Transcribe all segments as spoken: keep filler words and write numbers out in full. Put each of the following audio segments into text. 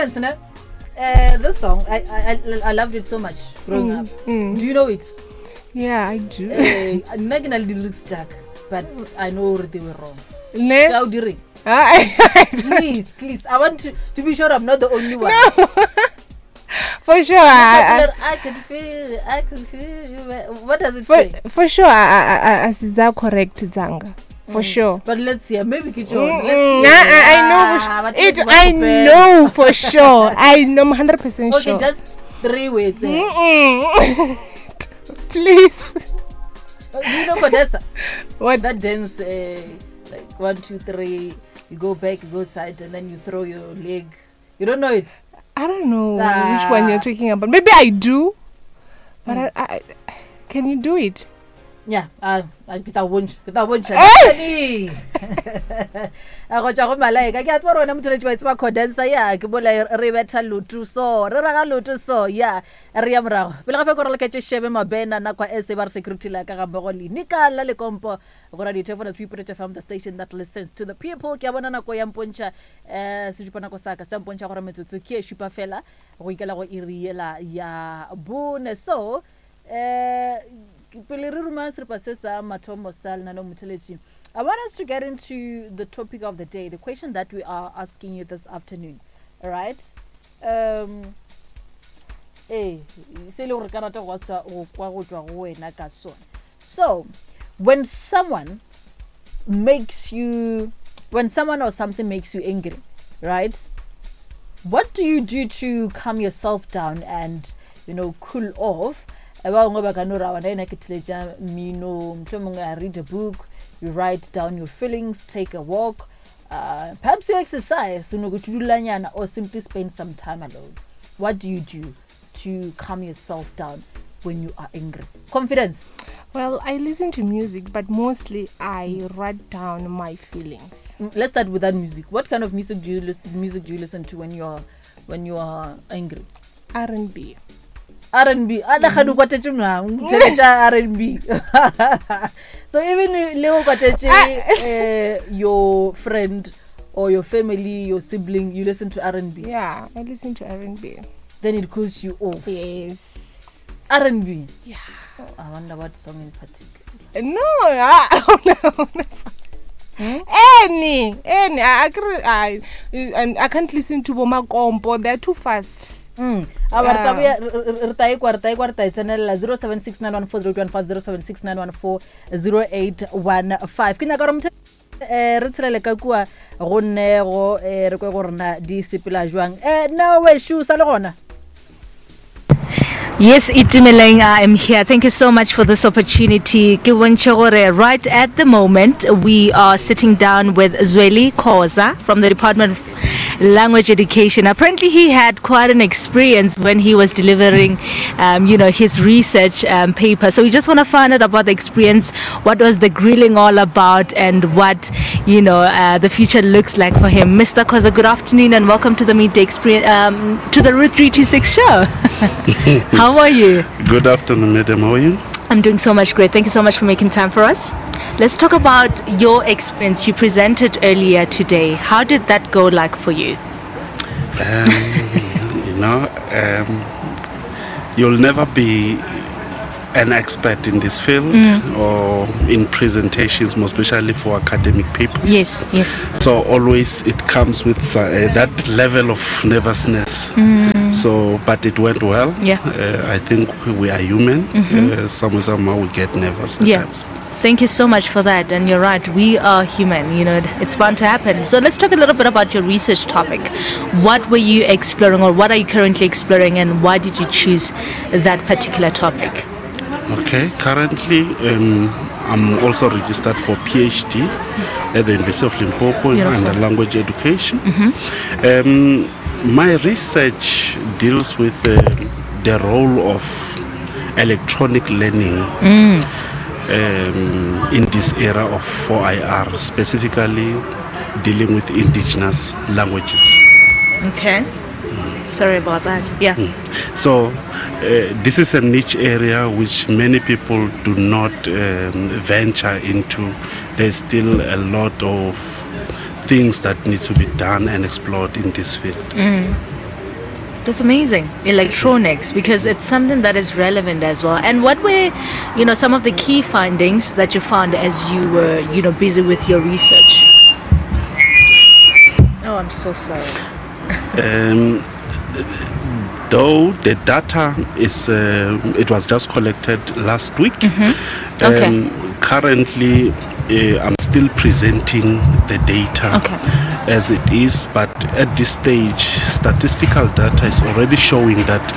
Confidence, ne? Uh, this song, I, I I loved it so much growing Mm, up. mm. Do you know it? Yeah, I do. Uh, not gonna lyrics jack, but I know they were wrong. Ne? Ciao, Diri. I, I don't- Please, please. I want to, to be sure I'm not the only one. for sure. I, I, I can feel, I can feel. What does it for, say? for sure, I, I, I, I correct Zanga. For Mm. sure. But let's see. Maybe Kicho. Mm, Let's mm, see. I, I, I know. Ah, for but sure. It, let's I compare. know for sure. I know, I'm one hundred percent Okay, sure. just three words. Eh? Mm-mm. Please. Do you know Kodesa? What? That dance, uh, like one, two, three. You go back, you go side, and then you throw your leg. You don't know it? I don't know Ah. which one you're talking about. Maybe I do, but Mm. I, I, can you do it? Yeah, ah, ah, kita wunsch, kita wunsch. Eh! A go tša go malaika ke a tseba rona motheletši wa tseba condenser ya ke bola re betha lotu so re raga lotu so ya re ya morago pele gafe ko re leketse shebe mabena nakwa e se ba re security la ka ga mmogo le nika la le kompo go ra ditefo na people from the station that listens to the people ke a bona nako ya mpontšha eh se jupa nako saka sa mpontšha gore metsotso ke e shupa fela go ikela go iriela ya bone so eh pele re ruma serpa se sa mathomo sa lenaneo motheletši I want us to get into the topic of the day, the question that we are asking you this afternoon. All right? Um, eh, so, when someone makes you, when someone or something makes you angry, right? What do you do to calm yourself down and, you know, cool off? Read a book. You write down your feelings, take a walk, uh, perhaps you exercise, or simply spend some time alone. What do you do to calm yourself down when you are angry? Confidence. Well, I listen to music, but mostly I write down my feelings. Mm, Let's start with that music. What kind of music do you listen, music do you listen to when you are when you are angry? R and B. R and B. R and B. So even Leo uh, your friend or your family, your sibling, you listen to R and B. Yeah, I listen to R and B. Then it cools you off. Yes. R and B. Yeah. Oh, I wonder what song in particular. No, I, oh, no. Hmm? Any, any. I, I, can't- I, and I can't listen to Boma Compo. They're too fast. Mm. zero seven six nine one four zero one five zero seven six nine one four zero eight one five ke nyaka re re tselele ka kua go nnego re kwe go rena di sepela jwang eh na we shoe sa le gona. Yes, Itumeleng, I am here. Thank you so much for this opportunity. Ke bontshe gore right at the moment, we are sitting down with Zweli Khoza from the Department of Language Education. Apparently, he had quite an experience when he was delivering, um, you know, his research um, paper. So we just want to find out about the experience, what was the grilling all about, and what, you know, uh, the future looks like for him. Mister Khoza, good afternoon and welcome to the Meet the Experience, um, to the Route three two six show. How are you? Good afternoon, madam. How are you? I'm doing so much great. Thank you so much for making time for us. Let's talk about your experience you presented earlier today. How did that go like for you? Um, you know, um, you'll never be an expert in this field Mm. or in presentations, most especially for academic papers. Yes, yes. So always it comes with uh, that level of nervousness. Mm. So, but it went well. Yeah. Uh, I think we are human. Mhm. Uh, somehow, somehow we get nervous Yeah. sometimes. Thank you so much for that. And you're right, we are human, you know, it's bound to happen. So let's talk a little bit about your research topic. What were you exploring, or what are you currently exploring, and why did you choose that particular topic? Okay, currently um, I'm also registered for PhD at the University of Limpopo in Beautiful. under language education. Mm-hmm. Um, my research deals with uh, the role of electronic learning Mm. um, in this era of four I R, specifically dealing with indigenous languages. Okay. Sorry about that. Yeah. So uh, this is a niche area which many people do not um, venture into. There's still a lot of things that need to be done and explored in this field. Mm. That's amazing. Electronics, because it's something that is relevant as well. And what were, you know, some of the key findings that you found as you were, you know, busy with your research? Oh, I'm so sorry. Um, though the data is, uh, it was just collected last week. Mm-hmm. Okay. Um, currently, uh, I'm still presenting the data Okay. as it is, but at this stage, statistical data is already showing that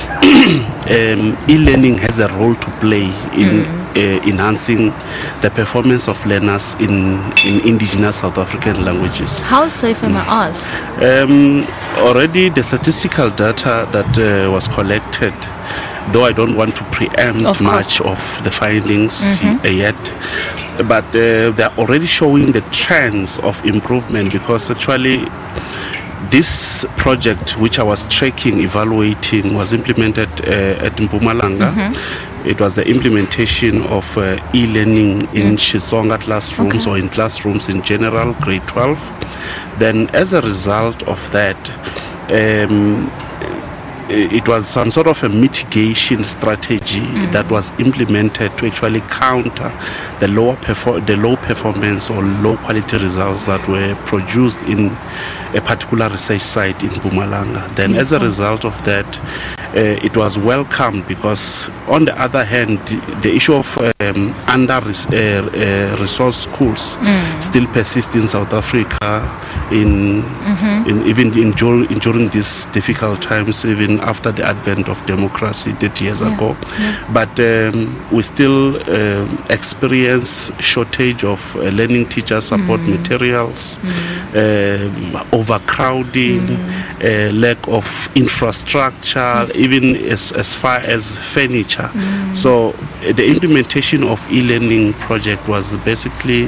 um, e-learning has a role to play in Mm. uh, enhancing the performance of learners in, in indigenous South African languages. How so, if I may ask? Um, already the statistical data that uh, was collected, though I don't want to preempt Of course. much of the findings Mhm. uh, yet, but uh, they're already showing the trends of improvement, because actually this project, which I was tracking, evaluating, was implemented uh, at Mpumalanga. Mm-hmm. It was the implementation of uh, e-learning in Xitsonga classrooms, Okay. or in classrooms in general, grade twelve. Then as a result of that, um, it was some sort of a mitigation strategy Mm. that was implemented to actually counter the lower perfor- the low performance or low quality results that were produced in a particular research site in Mpumalanga. Then as a result of that, uh, it was welcomed, because on the other hand, the issue of um, under res- uh, uh, resourced schools Mm. still persists in South Africa, in, Mm-hmm. in even in, dur- in during these difficult times, even after the advent of democracy thirty years Yeah, ago. yeah. But um, we still um, experience shortage of uh, learning teacher support Mm. materials, um, overcrowding, uh, lack of infrastructure, Yes. even as, as far as furniture. Mm. So uh, the implementation of e-learning project was basically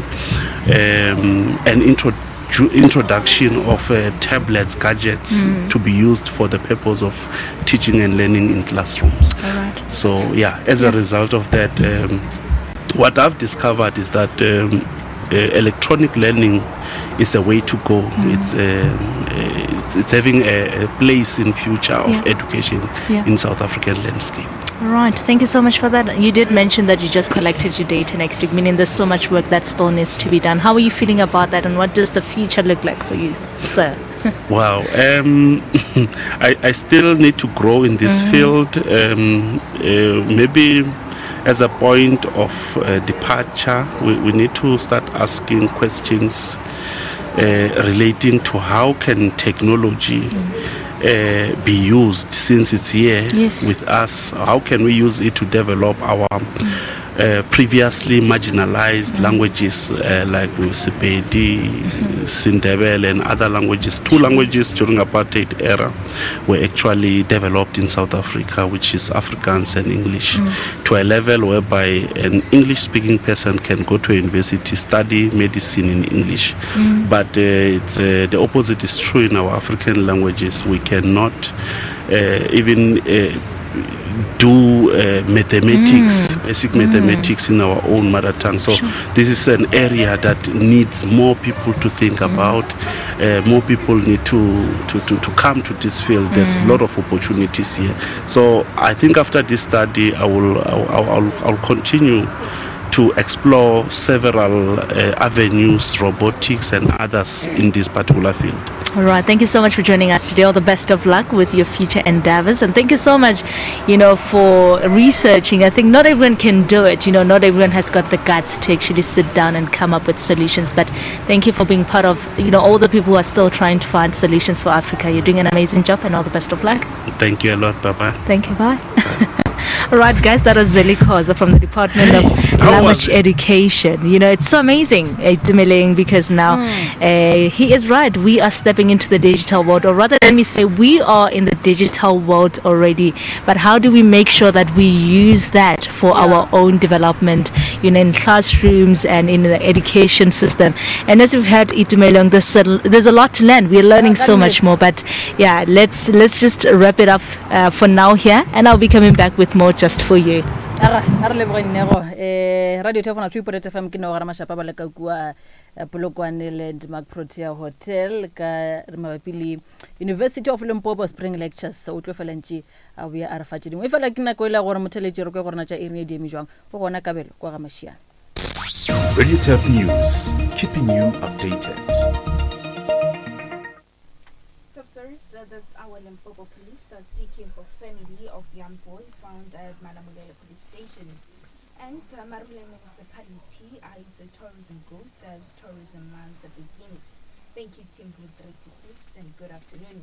um, an intro ju- introduction of uh, tablets, gadgets Mm. to be used for the purpose of teaching and learning in classrooms. All right. So yeah, as a result of that, um, what I've discovered is that um, uh, electronic learning is a way to go. It's, um, uh, it's it's having a, a place in future of Yeah. education Yeah. in South African landscape. All right. Thank you so much for that. You did mention that you just collected your data next week, meaning there's so much work that still needs to be done. How are you feeling about that, and what does the future look like for you, sir? Wow. Um, I, I still need to grow in this field. Um, uh, maybe as a point of uh, departure, we, we need to start asking questions uh, relating to how can technology uh, be used since it's here Yes. with us. How can we use it to develop our uh, previously marginalized languages uh, like Sepedi, Sindebele, and other languages. Two languages during apartheid era were actually developed in South Africa, which is Afrikaans and English, to a level whereby an English-speaking person can go to a university, study medicine in English. But uh, it's, uh, the opposite is true in our African languages. We cannot uh, even uh, do uh, mathematics, basic mathematics in our own mother tongue. So this is an area that needs more people to think about. Uh, more people need to, to, to, to come to this field. There's a lot of opportunities here. So I think after this study, I will I'll, I'll, I'll continue to explore several uh, avenues, robotics and others in this particular field. All right. Thank you so much for joining us today. All the best of luck with your future endeavors. And thank you so much, you know, for researching. I think not everyone can do it. You know, not everyone has got the guts to actually sit down and come up with solutions. But thank you for being part of, you know, all the people who are still trying to find solutions for Africa. You're doing an amazing job, and all the best of luck. Thank you a lot. Bye-bye. Thank you. Bye. All right, guys, that was Zweli Khoza from the Department of How Language was it? Education. You know, it's so amazing, uh, Dumeling, because now uh, he is right. We are stepping into the digital world, or rather, let me say, we are in the digital world already. But how do we make sure that we use that for our own development, you know, in classrooms and in the education system? And as we've heard, Itumelong, there's a, there's a lot to learn. We're learning Yeah, so that much is. more. But yeah, let's let's just wrap it up uh, for now here, and I'll be coming back with more just for you. Aga a re lebogeng nego eh radio telephone two point F M ke no ga mashapa ba le ka kua Polokwane Landmark Protea Hotel ka re mabapi le University of Limpopo Spring Lectures o tlo fela ntse a buya a re fatse dingwe e fela ke nako ile gore motheletši re kwe gore na tša eng e di eme jwang go gona kabelo kwa ga Mashiane. Radio Tap News, keeping you updated. Top stories uh, this hour. Limpopo police are seeking for family of young boy found at Malamulele police station. And uh, Maruleng municipality eyes a tourism growth as tourism month begins. Thank you, Team Blue three to six, and good afternoon.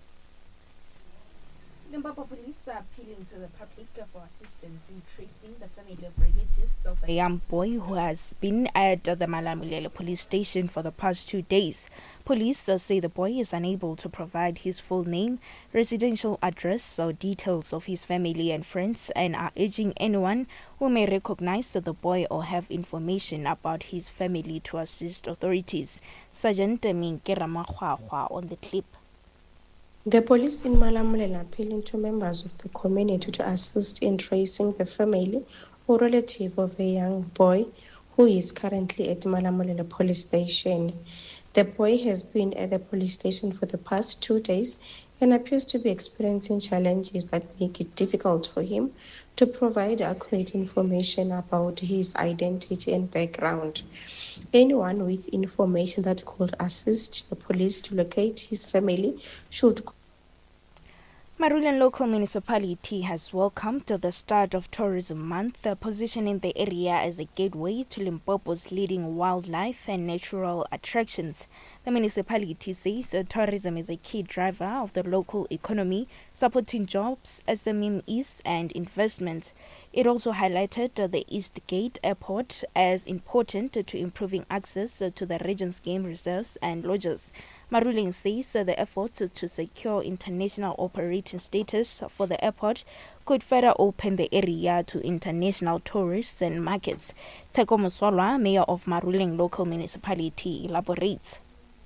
Limpopo police are appealing to the public for assistance in tracing the family of relatives of a young boy who has been at the Malamulele police station for the past two days. Police uh, say the boy is unable to provide his full name, residential address, or details of his family and friends, and are urging anyone who may recognize the boy or have information about his family to assist authorities. Sergeant Minke Ramakhwahwa on the clip. The police in Malamulele are appealing to members of the community to assist in tracing the family or relative of a young boy who is currently at Malamulele police station. The boy has been at the police station for the past two days and appears to be experiencing challenges that make it difficult for him to provide accurate information about his identity and background. Anyone with information that could assist the police to locate his family should. Maruleng local municipality has welcomed the start of Tourism Month, uh, positioning the area as a gateway to Limpopo's leading wildlife and natural attractions. The municipality says uh, tourism is a key driver of the local economy, supporting jobs, S M Es, and investments. It also highlighted uh, the East Gate Airport as important uh, to improving access uh, to the region's game reserves and lodges. Maruleng says uh, the efforts uh, to secure international operating status for the airport could further open the area to international tourists and markets. Teko Muswalwa, mayor of Maruleng local municipality, elaborates.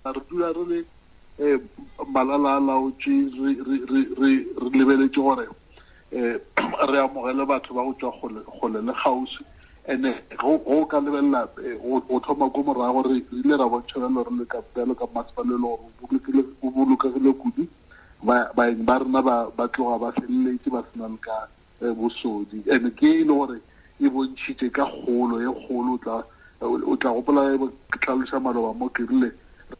re amogele batho ba go tswa gole le gausi ene go ka lebella o thoma go morago re ile ra bontshela re le ka pelo ka masipalelo gore o bolokegile kudu ba ba ba rena ba ba tloga ba feleletse ba senang ka bosodi ene ke ile gore e bontshitse ka golo e golo tla o tla go pola ke tlhalosa maloba mo ke rile.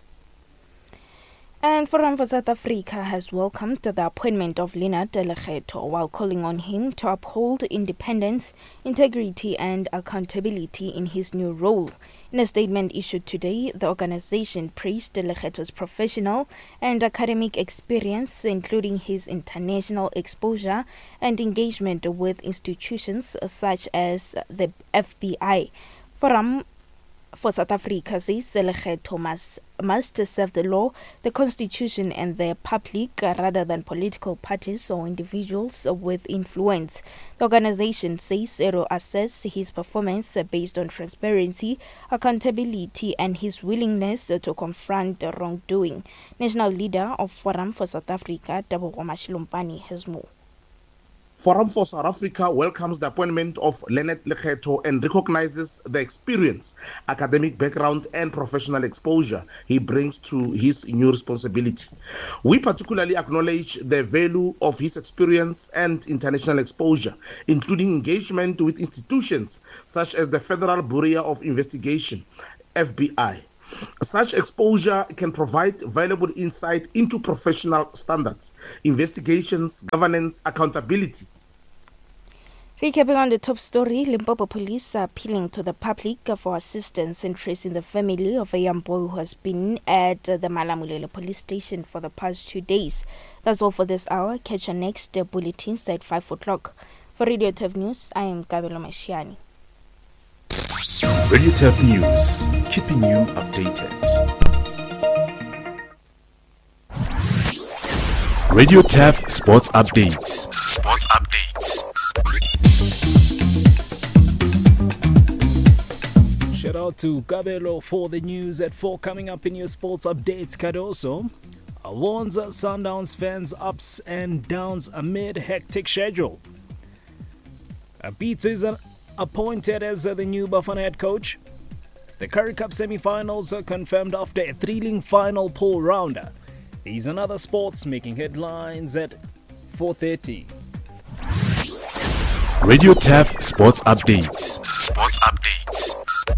And Forum for South Africa has welcomed the appointment of Leonard Lekgetho while calling on him to uphold independence, integrity and accountability in his new role. In a statement issued today, the organization praised Lekgetho's professional and academic experience, including his international exposure and engagement with institutions such as the F B I. Forum for South Africa says Lekgetho must, must serve the law, the constitution and the public rather than political parties or individuals with influence. The organization says it will assess his performance based on transparency, accountability and his willingness to confront wrongdoing. National leader of Forum for South Africa, Tebogo Mashilumpani, has more. Forum for South Africa welcomes the appointment of Leonard Lekgetho and recognizes the experience, academic background and professional exposure he brings to his new responsibility. We particularly acknowledge the value of his experience and international exposure, including engagement with institutions such as the Federal Bureau of Investigation, F B I. Such exposure can provide valuable insight into professional standards, investigations, governance, accountability. Recapping on the top story, Limpopo police are appealing to the public for assistance in tracing the family of a young boy who has been at the Malamulele police station for the past two days. That's all for this hour. Catch your next bulletins at five o'clock. For Radio Tap News, I am Kabelo Mashiane. Radio Tap News, keeping you updated. Radio Tap Sports Updates. Sports Updates. Shout out to Kabelo for the news at four. Coming up in your sports updates, Cardoso warns Sundowns fans ups and downs amid hectic schedule. Pizza is appointed as the new Bafana head coach. The Currie Cup semi-finals are confirmed after a thrilling final pool round. These and other sports making headlines at four thirty. Radio T A F Sports Updates. Sports Updates.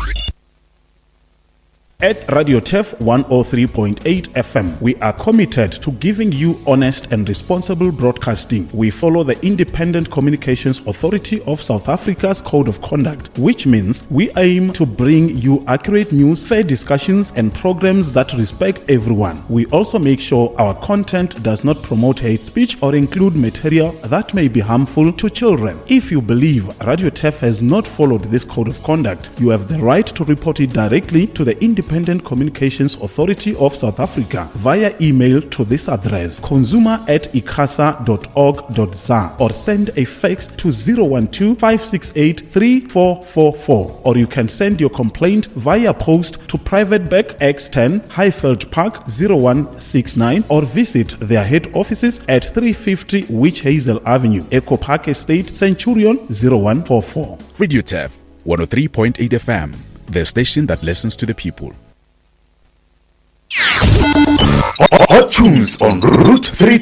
At Radio T A F one oh three point eight F M, we are committed to giving you honest and responsible broadcasting. We follow the Independent Communications Authority of South Africa's Code of Conduct, which means we aim to bring you accurate news, fair discussions, and programs that respect everyone. We also make sure our content does not promote hate speech or include material that may be harmful to children. If you believe Radio T A F has not followed this Code of Conduct, you have the right to report it directly to the Independent Independent Communications Authority of South Africa via email to this address consumer at icasa dot org dot za or send a fax to zero one two, five six eight, three four four four, or you can send your complaint via post to Private Back X ten Highfield Park zero one six nine or visit their head offices at three fifty Witch Hazel Avenue, Echo Park Estate, Centurion zero one four four. Radio T A F one oh three point eight F M, the station that listens to the people. Hot tunes on Route three